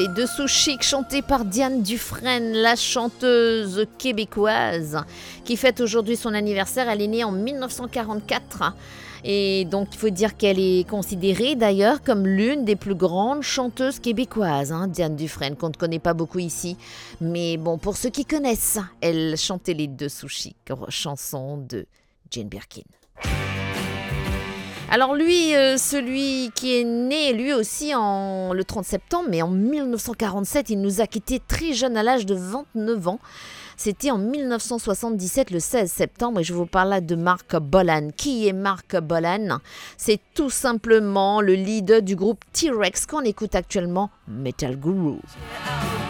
Les Dessous Chic, chantés par Diane Dufresne, la chanteuse québécoise qui fête aujourd'hui son anniversaire. Elle est née en 1944 et donc il faut dire qu'elle est considérée d'ailleurs comme l'une des plus grandes chanteuses québécoises, Diane Dufresne, qu'on ne connaît pas beaucoup ici. Mais bon, pour ceux qui connaissent, elle chantait les Dessous Chic, chanson de Jane Birkin. Alors lui, celui qui est né lui aussi le 30 septembre, mais en 1947, il nous a quittés très jeune à l'âge de 29 ans. C'était en 1977, le 16 septembre, et je vous parle là de Marc Bolan. Qui est Marc Bolan ? C'est tout simplement le leader du groupe T-Rex qu'on écoute actuellement, Metal Guru.